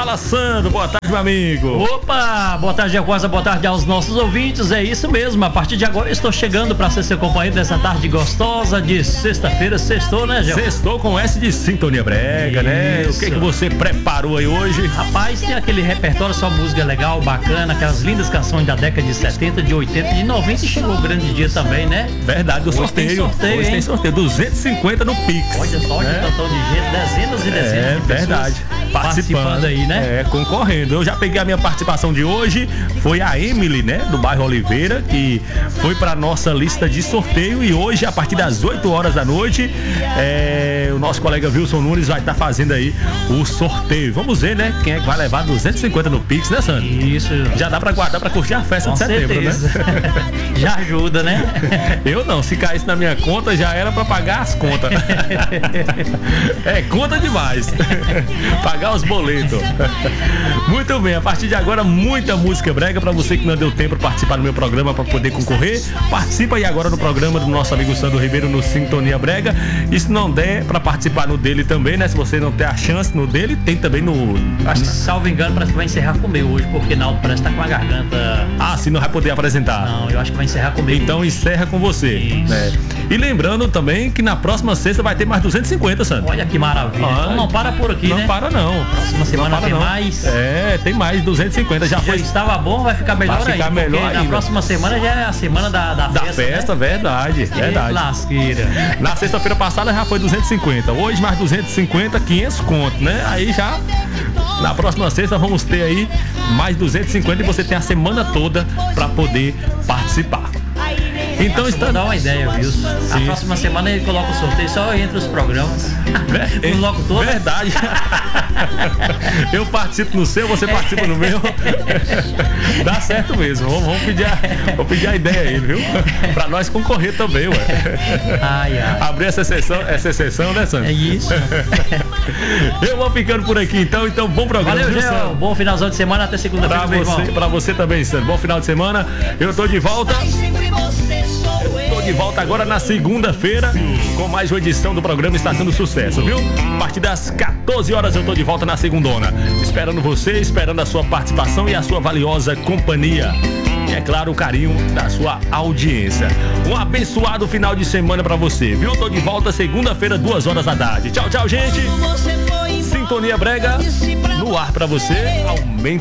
Fala, Sandro, boa tarde, meu amigo. Opa, boa tarde, Jacosa, boa tarde aos nossos ouvintes. É isso mesmo, a partir de agora eu estou chegando para ser seu companheiro dessa tarde gostosa de sexta-feira. Sextou, né, Gel? Sextou com S de Sintonia Brega, isso, né? O que você preparou aí hoje? Rapaz, tem aquele repertório, só música legal, bacana, aquelas lindas canções da década de 70, de 80, de 90 e chegou o grande dia também, né? Verdade, do sorteio. Hoje tem sorteio, 250 no Pix. Olha só, né? Que tantão de gente, dezenas e dezenas de verdade. Participando aí, né? Concorrendo. Eu já peguei a minha participação de hoje, foi a Emily, né, do bairro Oliveira, que foi pra nossa lista de sorteio, e hoje, a partir das 8 horas da noite, o nosso colega Wilson Nunes vai estar fazendo aí o sorteio. Vamos ver, né, quem é que vai levar 250 no Pix, né, Sandro? Isso. Já dá pra guardar pra curtir a festa de setembro, certeza, né? Já ajuda, né? Eu não, se caísse na minha conta, já era pra pagar as contas. Conta demais. Pagar os boletos. Muito bem, a partir de agora, muita música brega pra você que não deu tempo pra participar do meu programa pra poder concorrer. Participa aí agora no programa do nosso amigo Sandro Ribeiro no Sintonia Brega. E se não der pra participar no dele também, né? Se você não ter a chance no dele, tem também no... Salvo engano, parece que vai encerrar com o meu hoje, porque Naldo parece que tá com a garganta... se não vai poder apresentar. Não, eu acho que vai encerrar comigo. Então encerra com você. Né? E lembrando também que na próxima sexta vai ter mais 250, Sandro. Olha que maravilha. Então não para por aqui, não, né? Não para não. Próxima semana tem mais. Tem mais 250. Já estava bom, vai ficar melhor ainda. Na próxima semana já é a semana da festa, né? Verdade. Lasqueira. Na sexta-feira passada já foi 250. Hoje mais 250, 500 conto, né? Aí já na próxima sexta vamos ter aí mais 250 e você tem a semana toda para poder participar. Então vou dar uma ideia, viu? A próxima semana ele coloca o sorteio só entre os programas. Coloco todo. Verdade. Eu participo no seu, você participa no meu. Dá certo mesmo. Vamos pedir a ideia aí, viu? Pra nós concorrer também, ué. Abrir essa sessão, né, Sandro? É isso. Eu vou ficando por aqui, então bom programa. Valeu, Gel. Bom finalzão de semana, até segunda-feira. Pra você também, Sandro. Bom final de semana. Eu tô de volta. De volta agora na segunda-feira com mais uma edição do programa Estação do Sucesso, viu? A partir das 14 horas eu tô de volta na segundona, esperando você, esperando a sua participação e a sua valiosa companhia. E é claro, o carinho da sua audiência. Um abençoado final de semana pra você, viu? Tô de volta segunda-feira, 2 horas da tarde. Tchau, tchau, gente. Sintonia Brega no ar pra você. Aumente